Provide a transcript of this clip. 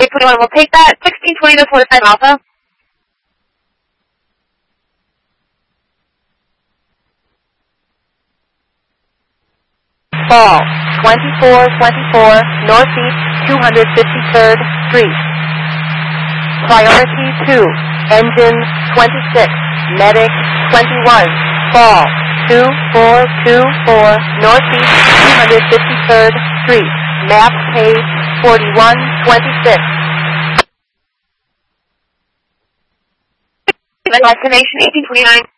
821, we'll take that. 1620 to 45 Alpha. Fall, 2424, Northeast 253rd Street. Priority 2, Engine 26, Medic 21, Fall, 2424, Northeast 253rd Street. Map page 4126. Destination 1829.